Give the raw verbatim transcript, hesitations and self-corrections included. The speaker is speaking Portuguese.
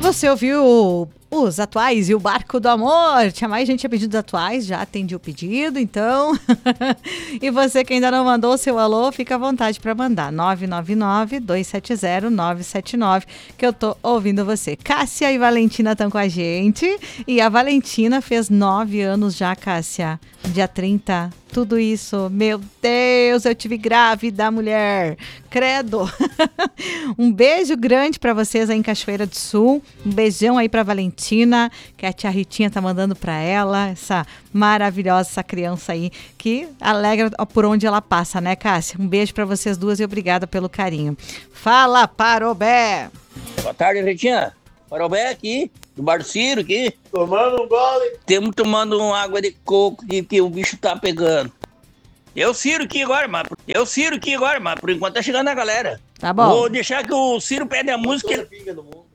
Você ouviu os atuais e o Barco do Amor? Tinha mais gente a pedidos atuais, já atendi o pedido, então. E você que ainda não mandou o seu alô, fica à vontade para mandar. nove nove nove, dois sete zero, nove sete nove, que eu tô ouvindo você. Cássia e Valentina estão com a gente. E a Valentina fez nove anos já, Cássia. Dia trinta. Tudo isso, meu Deus, eu tive grávida, mulher, credo. Um beijo grande para vocês aí em Cachoeira do Sul, um beijão aí para Valentina, que a tia Ritinha tá mandando para ela, essa maravilhosa, essa criança aí, que alegra por onde ela passa, né, Cássia? Um beijo para vocês duas e obrigada pelo carinho. Fala, Parobé! Boa tarde, Ritinha. Parobé aqui, do Bar do Ciro aqui. Tomando um gole. Temos tomando uma água de coco que, que o bicho tá pegando. Eu Ciro aqui agora, mas eu Ciro aqui agora, mas por enquanto tá chegando a galera. Tá bom. Vou deixar que o Ciro pede a música. Pinga do mundo.